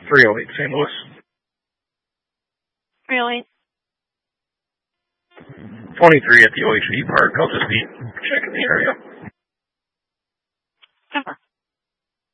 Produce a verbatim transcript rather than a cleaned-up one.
three oh eight, Saint Louis. three oh eight. twenty-three at the O H V Park. I'll just be checking the area. Over.